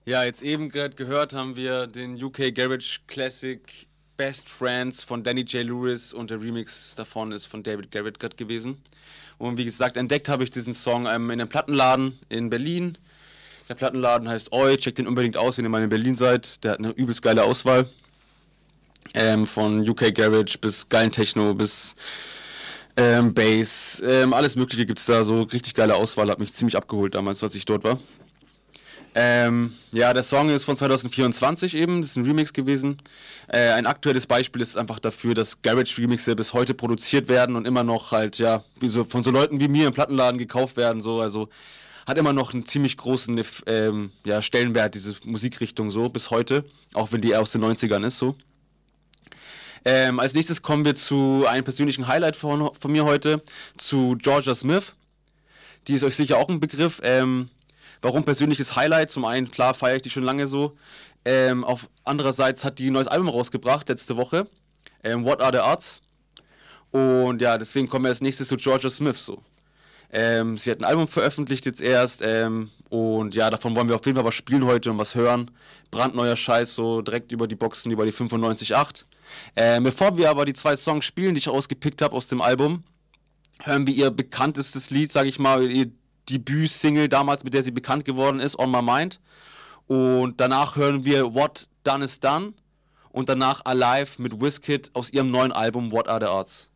Ja, jetzt eben gerade gehört haben wir den UK Garage Classic Best Friends von Danny J. Lewis und der Remix davon ist von David Garrett gerade gewesen. Und wie gesagt, entdeckt habe ich diesen Song in einem Plattenladen in Berlin. Der Plattenladen heißt Oi, checkt den unbedingt aus, wenn ihr mal in Berlin seid. Der hat eine übelst geile Auswahl. Von UK Garage bis geilen Techno bis Bass. Alles Mögliche gibt's da, so richtig geile Auswahl, hat mich ziemlich abgeholt damals, als ich dort war. Ja, der Song ist von 2024 eben, das ist ein Remix gewesen. Ein aktuelles Beispiel ist einfach dafür, dass Garage-Remixe bis heute produziert werden und immer noch halt, ja, wie so, von so Leuten wie mir im Plattenladen gekauft werden, so, also hat immer noch einen ziemlich großen ja, Stellenwert, diese Musikrichtung so, bis heute, auch wenn die aus den 90ern ist, so. Als nächstes kommen wir zu einem persönlichen Highlight von mir heute, zu Georgia Smith. Die ist euch sicher auch ein Begriff. Warum persönliches Highlight? Zum einen, klar, feiere ich die schon lange so. Auf andererseits hat die ein neues Album rausgebracht, letzte Woche. What Are the Odds? Und ja, deswegen kommen wir als nächstes zu Georgia Smith so. Sie hat ein Album veröffentlicht jetzt erst. Und ja, davon wollen wir auf jeden Fall was spielen heute und was hören. Brandneuer Scheiß, so direkt über die Boxen, über die 95.8. Bevor wir aber die zwei Songs spielen, die ich ausgepickt habe aus dem Album, hören wir ihr bekanntestes Lied, sag ich mal, ihr Debüt-Single damals, mit der sie bekannt geworden ist, On My Mind. Und danach hören wir What Done Is Done und danach Alive mit Wizkid aus ihrem neuen Album What Are The Odds.